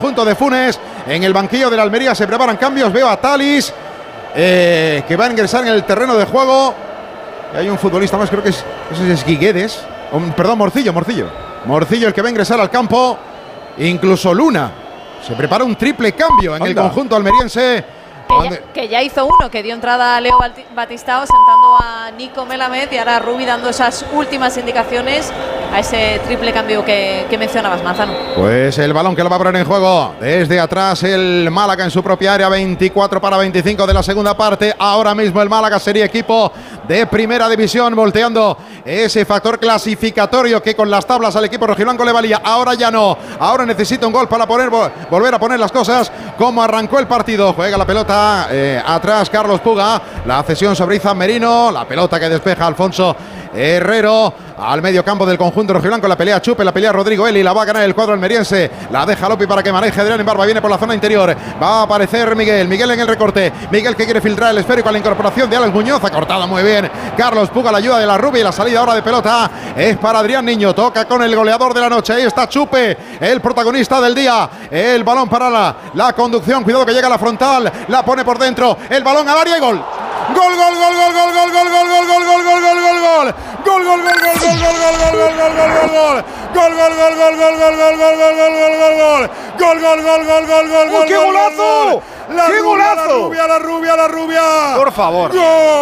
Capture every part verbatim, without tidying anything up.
Punto de Funes en el banquillo de la Almería. Se preparan cambios. Veo a Talis eh, que va a ingresar en el terreno de juego. Y hay un futbolista más, creo que es, no sé si es Guiguedes. Um, perdón, Morcillo, Morcillo. Morcillo el que va a ingresar al campo. Incluso Luna. Se prepara un triple cambio en Anda. el conjunto almeriense. Que ya, que ya hizo uno, que dio entrada a Leo Batistao sentando a Nico Melamed, y ahora Rubi dando esas últimas indicaciones a ese triple cambio que, que mencionabas, Manzano. Pues el balón que lo va a poner en juego desde atrás el Málaga en su propia área. Veinticuatro para veinticinco de la segunda parte. Ahora mismo el Málaga sería equipo de primera división, volteando ese factor clasificatorio que con las tablas al equipo rojiblanco le valía. Ahora ya no, ahora necesita un gol para poner, volver a poner las cosas como arrancó el partido. Juega la pelota Eh, atrás Carlos Puga, la cesión sobre Izan Merino, la pelota que despeja Alfonso Herrero al medio campo del conjunto rojiblanco. La pelea Chupe, la pelea Rodrigo Eli, la va a ganar el cuadro almeriense, la deja Lopi para que maneje Adrián en Barba, viene por la zona interior, va a aparecer Miguel, Miguel en el recorte, Miguel que quiere filtrar el esférico a la incorporación de Alex Muñoz, ha cortado muy bien Carlos Puga, la ayuda de la Rubia y la salida ahora de pelota es para Adrián Niño, toca con el goleador de la noche, ahí está Chupe, el protagonista del día, el balón para la, la conducción, cuidado que llega a la frontal, la pone por dentro, el balón al área y gol. Gol, gol, gol, gol, gol, gol, gol, gol, gol, gol, gol, gol, gol, gol, gol. Gol, gol, gol, gol, gol, gol, gol, gol, gol, gol, gol, gol. Gol, gol, gol, gol, gol, gol, gol, gol, gol, gol, gol, gol. Gol, gol, gol, gol, gol, gol, gol. ¡Qué golazo! ¡Qué golazo! La rubia, la rubia, la rubia. Por favor.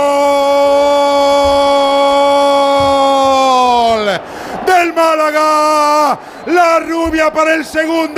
Gol del Málaga. La rubia para el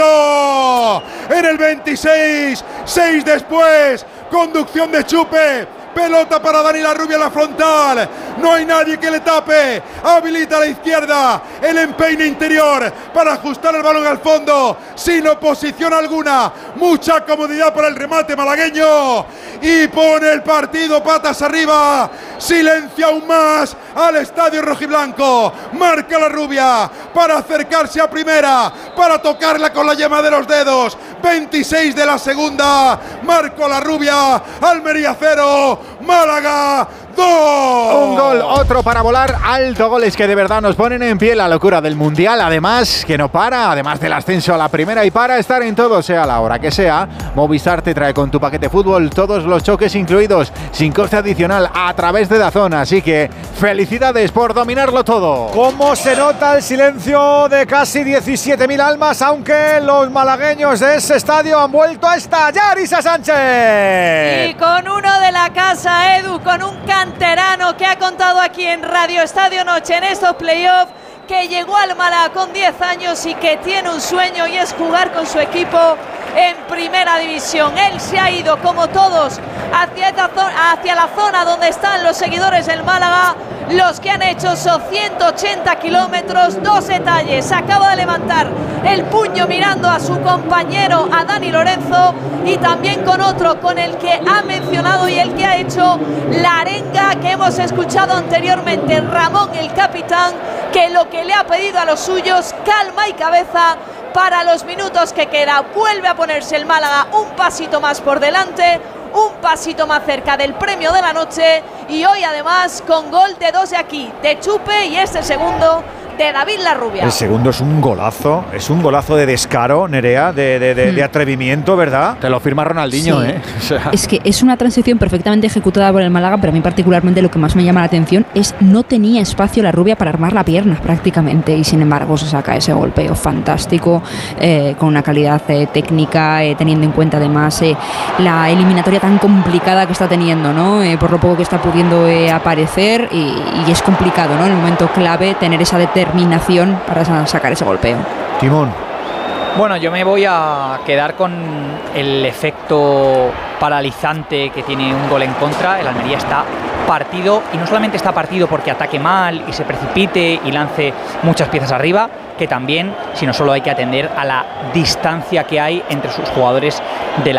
segundo. En el veintiséis, seis después. Conducción de Chupe. Pelota para Dani La Rubia en la frontal. No hay nadie que le tape. Habilita a la izquierda. El empeine interior para ajustar el balón al fondo. Sin oposición alguna. Mucha comodidad para el remate malagueño. Y pone el partido patas arriba. Silencia aún más al estadio rojiblanco. Marca La Rubia para acercarse a primera. Para tocarla con la yema de los dedos. veintiséis de la segunda. Marco La Rubia. Almería cero. Málaga dos. Un gol, otro para volar alto. Goles que de verdad nos ponen en pie. La locura del Mundial, además, que no para. Además del ascenso a la primera, y para estar en todo, sea la hora que sea, Movistar te trae con tu paquete fútbol todos los choques incluidos, sin coste adicional, a través de DAZN. Así que felicidades por dominarlo todo. ¿Cómo se nota el silencio de casi diecisiete mil almas? Aunque los malagueños de ese estadio han vuelto a estallar. Isa Sánchez. Y con uno de la casa, Edu, con un canterano que ha contado aquí en Radio Estadio Noche en estos playoffs, que llegó al Málaga con diez años y que tiene un sueño, y es jugar con su equipo en primera división. Él se ha ido, como todos, hacia, esta zona, hacia la zona donde están los seguidores del Málaga, los que han hecho esos ciento ochenta kilómetros. Dos detalles: acaba de levantar el puño mirando a su compañero, a Dani Lorenzo, y también con otro con el que ha mencionado y el que ha hecho la arenga que hemos escuchado anteriormente, Ramón el capitán, que lo que le ha pedido a los suyos: calma y cabeza para los minutos que queda. Vuelve a ponerse el Málaga un pasito más por delante, un pasito más cerca del premio de la noche, y hoy además con gol de dos de aquí, de Chupe, y este segundo de David La Rubia. El segundo es un golazo, es un golazo de descaro, Nerea, de, de, de, mm. de atrevimiento, ¿verdad? Te lo firma Ronaldinho, sí. ¿eh? O sea. Es que es una transición perfectamente ejecutada por el Málaga, pero a mí particularmente lo que más me llama la atención es no tenía espacio La Rubia para armar la pierna prácticamente, y sin embargo se saca ese golpeo fantástico, eh, con una calidad eh, técnica, eh, teniendo en cuenta además eh, la eliminatoria tan complicada que está teniendo, ¿no? Eh, por lo poco que está pudiendo eh, aparecer, y, y es complicado, ¿no? En el momento clave tener esa determinación para sacar ese golpeo. Timón. Bueno, yo me voy a quedar con el efecto paralizante que tiene un gol en contra. El Almería está partido, y no solamente está partido porque ataque mal y se precipite y lance muchas piezas arriba, que también, sino solo hay que atender a la distancia que hay entre sus jugadores de la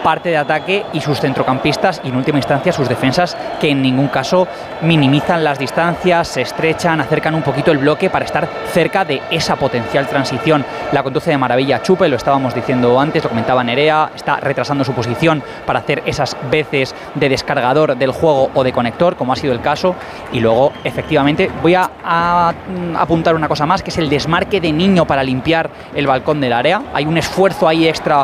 parte de ataque y sus centrocampistas y en última instancia sus defensas, que en ningún caso minimizan las distancias, se estrechan, acercan un poquito el bloque para estar cerca de esa potencial transición. La conduce de maravilla Chupe, lo estábamos diciendo antes, lo comentaba Nerea, está retrasando su posición para hacer esas veces de descargador del juego o de conector, como ha sido el caso. Y luego, efectivamente, voy a, a, a apuntar una cosa más, que es el desmarque de Niño para limpiar el balcón del área. Hay un esfuerzo ahí extra